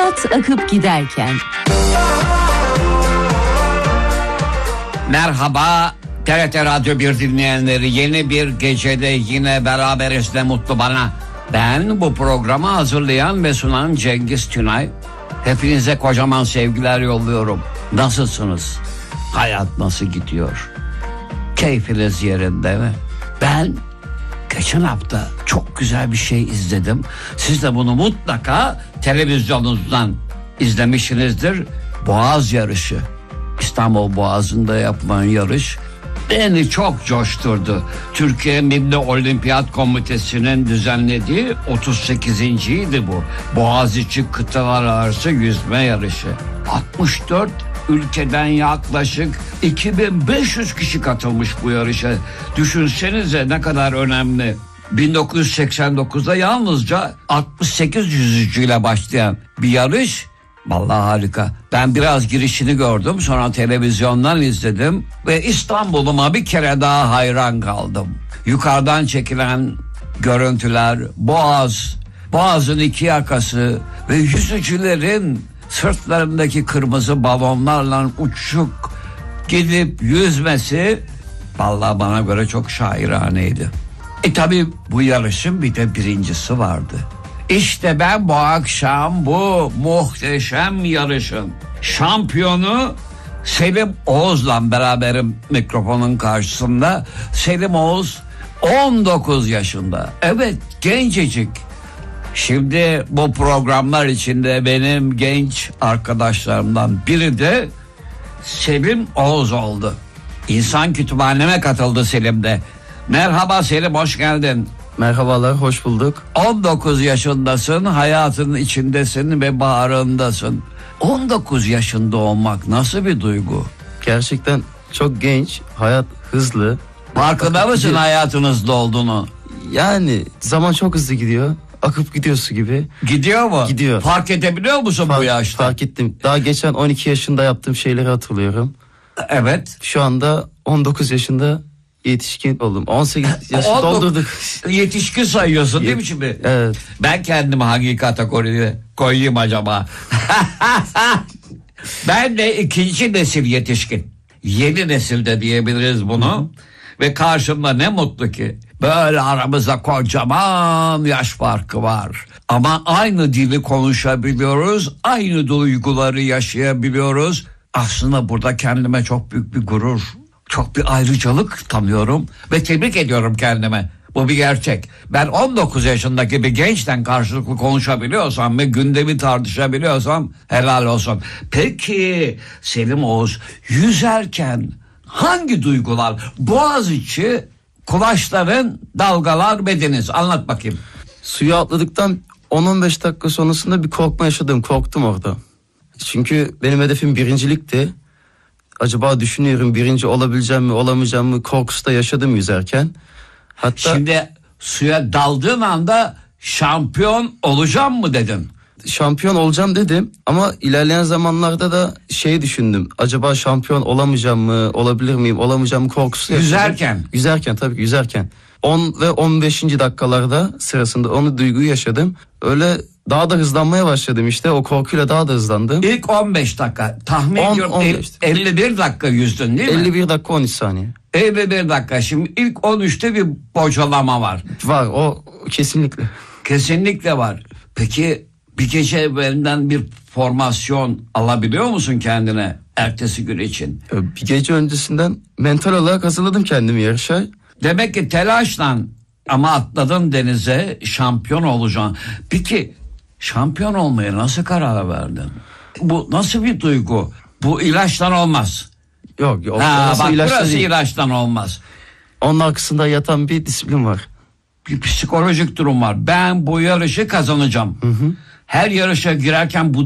Hayat akıp giderken. Merhaba TRT Radyo 1 dinleyenleri, yeni bir gecede yine beraberiz, ne mutlu bana. Ben bu programı hazırlayan ve sunan Cengiz Tünay. Hepinize kocaman sevgiler yolluyorum. Nasılsınız? Hayat nasıl gidiyor? Keyfiniz yerinde mi? Ben geçen hafta çok güzel bir şey izledim. Siz de bunu mutlaka televizyonunuzdan izlemişsinizdir. Boğaz yarışı. İstanbul Boğazı'nda yapılan yarış beni çok coşturdu. Türkiye Milli Olimpiyat Komitesi'nin düzenlediği 38.'ydi bu. Boğaziçi kıtalar arası yüzme yarışı. 64 ülkeden yaklaşık 2500 kişi katılmış bu yarışa. Düşünsenize ne kadar önemli. 1989'da yalnızca 68 yüzücüyle başlayan bir yarış. Vallahi harika. Ben biraz girişini gördüm, sonra televizyondan izledim ve İstanbul'uma bir kere daha hayran kaldım. Yukarıdan çekilen görüntüler, Boğaz'ın iki yakası ve yüzücülerin sırtlarındaki kırmızı balonlarla uçuk gidip yüzmesi vallahi bana göre çok şairaneydi. Tabii bu yarışın bir de birincisi vardı. İşte ben bu akşam bu muhteşem yarışın şampiyonu Selim Oğuz'la beraberim mikrofonun karşısında. Selim Oğuz 19 yaşında. Evet, gencecik. Şimdi bu programlar içinde benim genç arkadaşlarımdan biri de Selim Oğuz oldu. İnsan kütüphaneme katıldı Selim de. Merhaba Selim, hoş geldin. Merhabalar, hoş bulduk. 19 yaşındasın, hayatın içindesin ve baharındasın. 19 yaşında olmak nasıl bir duygu? Gerçekten çok genç, hayat hızlı. Farkında mısın hayatınızda olduğunu? Yani zaman çok hızlı gidiyor. Akıp gidiyor su gibi. Gidiyor mu? Gidiyor. Fark edebiliyor musun bu yaşta? Fark ettim. Daha geçen 12 yaşında yaptığım şeyleri hatırlıyorum. Evet. Şu anda 19 yaşında yetişkin oldum. 18 yaşı doldurduk. Yetişkin sayıyorsun değil mi şimdi? Evet. Ben kendimi hangi kategoriye koyayım acaba? Ben de ikinci nesil yetişkin. Yeni nesilde diyebiliriz bunu. Ve karşımda ne mutlu ki böyle aramızda kocaman yaş farkı var. Ama aynı dili konuşabiliyoruz. Aynı duyguları yaşayabiliyoruz. Aslında burada kendime çok büyük bir gurur, çok bir ayrıcalık tanıyorum ve tebrik ediyorum kendime. Bu bir gerçek. Ben 19 yaşındaki bir gençten karşılıklı konuşabiliyorsam ve gündemi tartışabiliyorsam helal olsun. Peki Selim Oğuz, yüzerken hangi duygular? Boğaziçi, kulaçların, dalgalar ve deniz. Anlat bakayım. Suya atladıktan 10-15 dakika sonrasında bir korkma yaşadım. Korktum orada. Çünkü benim hedefim birincilikti. Acaba düşünüyorum, birinci olabileceğim mi olamayacağım mı korkusu da yaşadım yüzerken. Hatta şimdi suya daldığın anda şampiyon olacağım mı dedin? Şampiyon olacağım dedim ama ilerleyen zamanlarda da düşündüm. Acaba şampiyon olamayacağım mı, olabilir miyim, olamayacağım mı korkusu yaşadım. Yüzerken tabii ki yüzerken. 10 ve 15. dakikalarda sırasında onu duyguyu yaşadım. Öyle daha da hızlanmaya başladım işte, o korkuyla daha da hızlandım. İlk 15 dakika tahmin ediyorum 51 dakika yüzdün değil mi? 51 dakika 13 saniye. 51 dakika, şimdi ilk 13'te bir bocalama var. Var, o kesinlikle. Kesinlikle var. Peki bir gece evvelinden bir formasyon alabiliyor musun kendine ertesi gün için? Bir gece öncesinden mental olarak hazırladım kendimi yarışa. Demek ki telaşla ama atladın denize, şampiyon olacaksın. Peki şampiyon olmaya nasıl karar verdin? Bu nasıl bir duygu? Bu ilaçtan olmaz. Yok. Bak burası ilaçtan olmaz. Onun arkasında yatan bir disiplin var. Bir psikolojik durum var. Ben bu yarışı kazanacağım. Her yarışa girerken bu